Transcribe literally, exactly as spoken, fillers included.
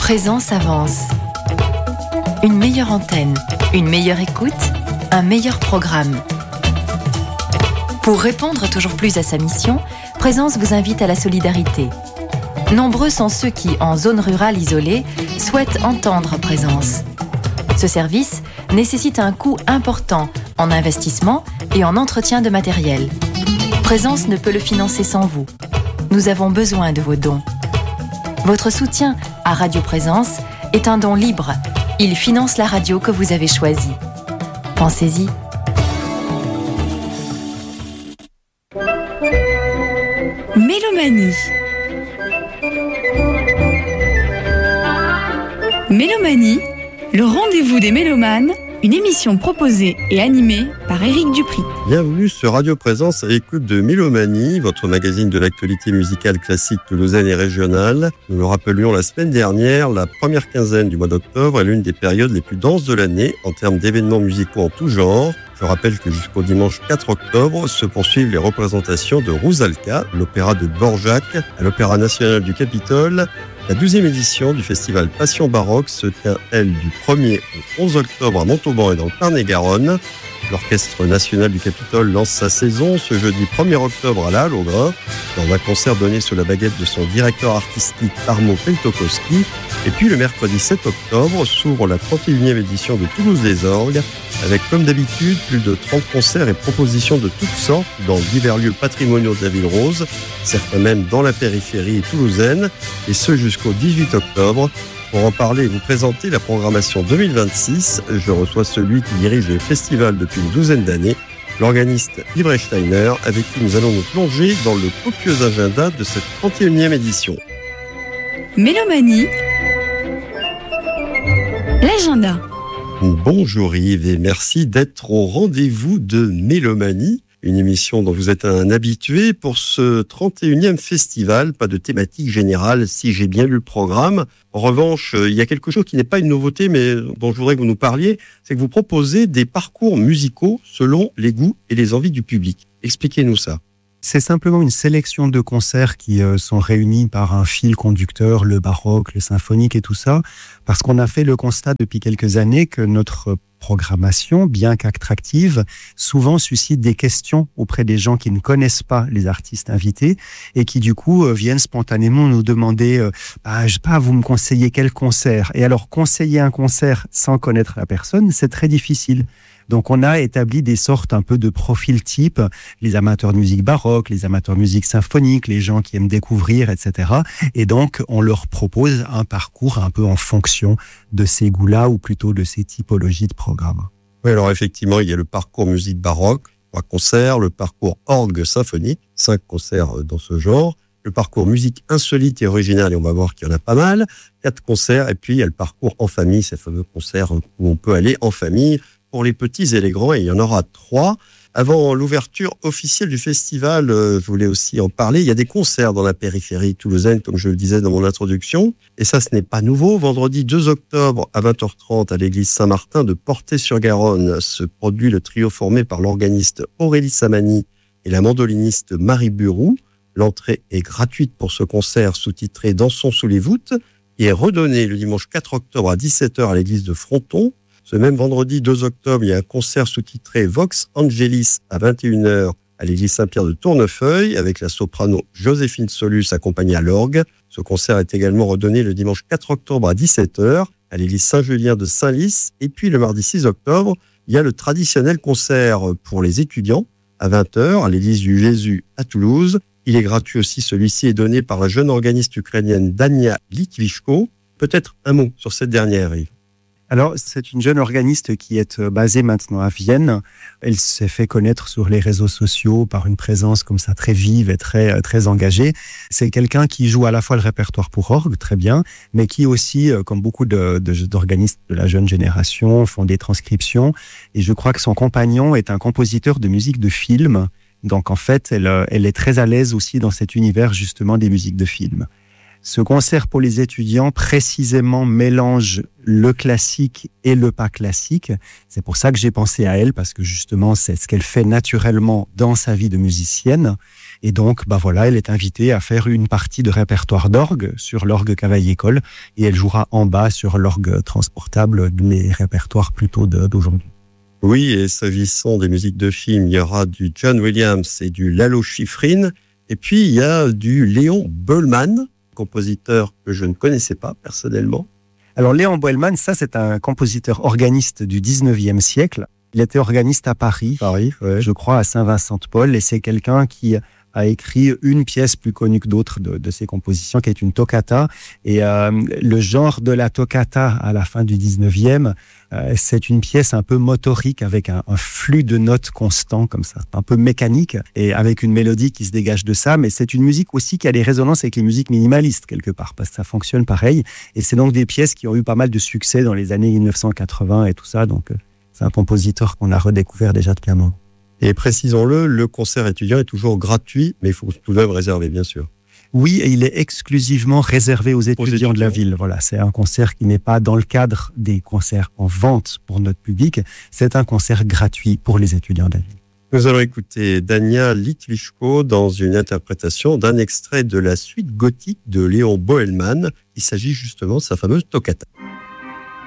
Présence avance. Une meilleure antenne, une meilleure écoute, un meilleur programme. Pour répondre toujours plus à sa mission, Présence vous invite à la solidarité. Nombreux sont ceux qui, en zone rurale isolée, souhaitent entendre Présence. Ce service nécessite un coût important en investissement et en entretien de matériel. Présence ne peut le financer sans vous. Nous avons besoin de vos dons. Votre soutien à Radio Présence est un don libre. Il finance la radio que vous avez choisie. Pensez-y. Mélomanie. Mélomanie, le rendez-vous des mélomanes, une émission proposée et animée par Éric Dupri. Bienvenue sur Radio Présence à l'écoute de Mélomanie, votre magazine de l'actualité musicale classique toulousaine et régionale. Nous le rappelions la semaine dernière, la première quinzaine du mois d'octobre est l'une des périodes les plus denses de l'année en termes d'événements musicaux en tout genre. Je rappelle que jusqu'au dimanche quatre octobre se poursuivent les représentations de Rusalka, l'opéra de Dvorak, à l'Opéra national du Capitole. La douzième édition du festival Passion Baroque se tient, elle, du premier au onze octobre à Montauban et dans le Tarn-et-Garonne. L'Orchestre national du Capitole lance sa saison ce jeudi premier octobre à la Halle au Grain, dans un concert donné sous la baguette de son directeur artistique Tarmo Peltokoski. Et puis le mercredi sept octobre s'ouvre la trente et unième édition de Toulouse des Orgues, avec comme d'habitude plus de trente concerts et propositions de toutes sortes dans divers lieux patrimoniaux de la ville rose, certains même dans la périphérie toulousaine, et ce jusqu'au dix-huit octobre. Pour en parler et vous présenter la programmation deux mille vingt-six, je reçois celui qui dirige le festival depuis une douzaine d'années, l'organiste Yves Rechsteiner, avec qui nous allons nous plonger dans le copieux agenda de cette trente et unième édition. Mélomanie, l'agenda. Bonjour Yves et merci d'être au rendez-vous de Mélomanie, une émission dont vous êtes un habitué pour ce trente et unième festival. Pas de thématique générale si j'ai bien lu le programme. En revanche, il y a quelque chose qui n'est pas une nouveauté mais dont je voudrais que vous nous parliez, c'est que vous proposez des parcours musicaux selon les goûts et les envies du public. Expliquez-nous ça. C'est simplement une sélection de concerts qui euh, sont réunis par un fil conducteur, le baroque, le symphonique et tout ça, parce qu'on a fait le constat depuis quelques années que notre programmation, bien qu'attractive, souvent suscite des questions auprès des gens qui ne connaissent pas les artistes invités et qui du coup euh, viennent spontanément nous demander euh, bah, je sais pas, vous me conseillez quel concert? Et alors conseiller un concert sans connaître la personne, c'est très difficile. Donc on a établi des sortes un peu de profils types, les amateurs de musique baroque, les amateurs de musique symphonique, les gens qui aiment découvrir, et cetera. Et donc on leur propose un parcours un peu en fonction de ces goûts-là ou plutôt de ces typologies de programmes. Oui, alors effectivement, il y a le parcours musique baroque, trois concerts, le parcours orgue symphonique, cinq concerts dans ce genre, le parcours musique insolite et originale, et on va voir qu'il y en a pas mal, quatre concerts, et puis il y a le parcours en famille, ces fameux concerts où on peut aller en famille, pour les petits et les grands, et il y en aura trois. Avant l'ouverture officielle du festival, euh, je voulais aussi en parler, il y a des concerts dans la périphérie toulousaine, comme je le disais dans mon introduction, et ça ce n'est pas nouveau. Vendredi deux octobre à vingt heures trente à l'église Saint-Martin de Portet-sur-Garonne se produit le trio formé par l'organiste Aurélie Samani et la mandoliniste Marie Burou. L'entrée est gratuite pour ce concert sous-titré « Dansons sous les voûtes » et est redonné le dimanche quatre octobre à dix-sept heures à l'église de Fronton. Ce même vendredi deux octobre, il y a un concert sous-titré Vox Angelis à vingt et une heures à l'église Saint-Pierre de Tournefeuille avec la soprano Joséphine Solus accompagnée à l'orgue. Ce concert est également redonné le dimanche quatre octobre à dix-sept heures à l'église Saint-Julien de Saint-Lys. Et puis le mardi six octobre, il y a le traditionnel concert pour les étudiants à vingt heures à l'église du Jésus à Toulouse. Il est gratuit aussi, celui-ci est donné par la jeune organiste ukrainienne Dania Litvishko. Peut-être un mot sur cette dernière, Yves. Alors, c'est une jeune organiste qui est basée maintenant à Vienne. Elle s'est fait connaître sur les réseaux sociaux par une présence comme ça très vive et très très engagée. C'est quelqu'un qui joue à la fois le répertoire pour orgue, très bien, mais qui aussi, comme beaucoup de, de, d'organistes de la jeune génération, font des transcriptions. Et je crois que son compagnon est un compositeur de musique de film. Donc en fait, elle, elle est très à l'aise aussi dans cet univers justement des musiques de film. Ce concert pour les étudiants, précisément, mélange le classique et le pas classique. C'est pour ça que j'ai pensé à elle, parce que justement, c'est ce qu'elle fait naturellement dans sa vie de musicienne. Et donc, bah voilà, elle est invitée à faire une partie de répertoire d'orgue sur l'orgue Cavaillé-Coll et elle jouera en bas sur l'orgue transportable, les répertoires plutôt de, d'aujourd'hui. Oui, et s'agissant des musiques de films, il y aura du John Williams et du Lalo Schifrin. Et puis, il y a du Léon Bollmann, compositeur que je ne connaissais pas personnellement. Alors, Léon Bollmann, ça, c'est un compositeur organiste du dix-neuvième siècle. Il était organiste à Paris, Paris, ouais. je crois à Saint-Vincent-de-Paul, et c'est quelqu'un qui a écrit une pièce plus connue que d'autres de, de ses compositions, qui est une toccata. Et euh, le genre de la toccata à la fin du dix-neuvième, euh, c'est une pièce un peu motorique avec un, un flux de notes constant comme ça, un peu mécanique et avec une mélodie qui se dégage de ça. Mais c'est une musique aussi qui a des résonances avec les musiques minimalistes quelque part, parce que ça fonctionne pareil. Et c'est donc des pièces qui ont eu pas mal de succès dans les années dix-neuf cent quatre-vingts et tout ça. Donc c'est un compositeur qu'on a redécouvert déjà depuis un moment. Et précisons-le, le concert étudiant est toujours gratuit, mais il faut tout de même réserver, bien sûr. Oui, et il est exclusivement réservé aux étudiants, aux étudiants de la ville. Voilà, c'est un concert qui n'est pas dans le cadre des concerts en vente pour notre public. C'est un concert gratuit pour les étudiants de la ville. Nous allons écouter Dania Litwishko dans une interprétation d'un extrait de la suite gothique de Léon Bollmann. Il s'agit justement de sa fameuse toccata.